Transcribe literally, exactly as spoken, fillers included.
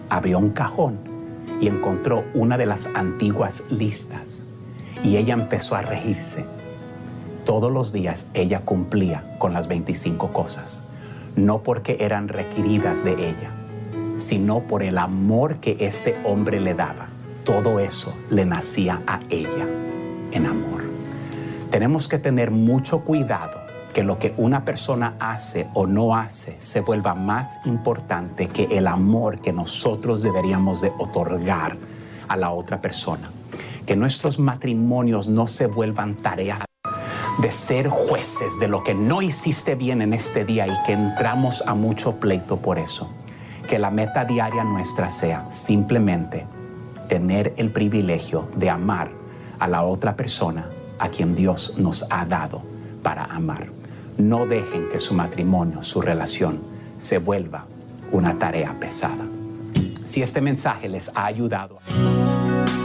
abrió un cajón y encontró una de las antiguas listas. Y ella empezó a regirse. Todos los días ella cumplía con las veinticinco cosas. No porque eran requeridas de ella, sino por el amor que este hombre le daba. Todo eso le nacía a ella en amor. Tenemos que tener mucho cuidado que lo que una persona hace o no hace se vuelva más importante que el amor que nosotros deberíamos de otorgar a la otra persona. Que nuestros matrimonios no se vuelvan tareas de ser jueces de lo que no hiciste bien en este día y que entramos a mucho pleito por eso. Que la meta diaria nuestra sea simplemente tener el privilegio de amar a la otra persona a quien Dios nos ha dado para amar. No dejen que su matrimonio, su relación, se vuelva una tarea pesada. Si este mensaje les ha ayudado